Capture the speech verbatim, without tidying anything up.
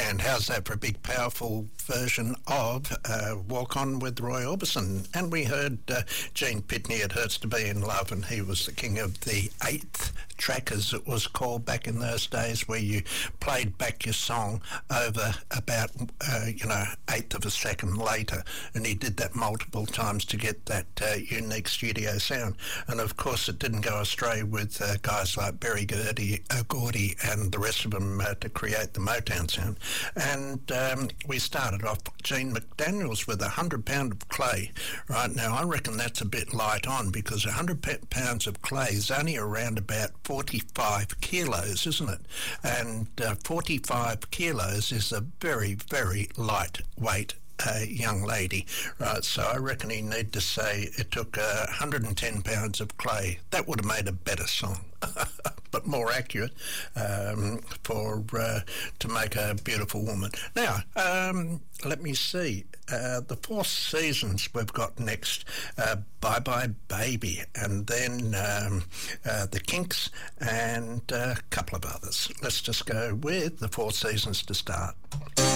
And how's that for a big, powerful version of uh, Walk On with Roy Orbison? And we heard uh, Gene Pitney, It Hurts to Be in Love, and he was the king of the eighth track, as it was called back in those days, where you played back your song over about, uh, you know, eighth of a second later. And he did that multiple times to get that uh, unique studio sound. And of course, it didn't go astray with uh, guys like Berry Gordy, uh, Gordy and the rest of them uh, to create the Motown sound. And um, we started off Gene McDaniels with a hundred pound of clay. Right now, I reckon that's a bit light on, because a hundred pounds of clay is only around about forty-five kilos, isn't it? And uh, forty-five kilos is a very, very lightweight uh, young lady, right? So I reckon he need to say it took uh, one hundred ten pounds of clay. That would have made a better song. But more accurate um, for uh, to make a beautiful woman. Now, um, let me see. Uh, the Four Seasons we've got next. Uh, Bye Bye Baby, and then um, uh, the Kinks, and a couple of others. Let's just go with the Four Seasons to start.